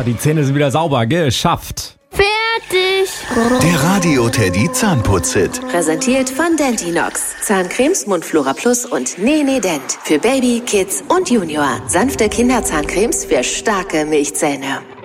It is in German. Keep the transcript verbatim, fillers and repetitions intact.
die Zähne sind wieder sauber. Geschafft. Fertig. Der Radio Teddy Zahnputz-Hit. Präsentiert von Dentinox. Zahncremes, Mundflora Plus und Nene Dent. Für Baby, Kids und Junior. Sanfte Kinderzahncremes für starke Milchzähne.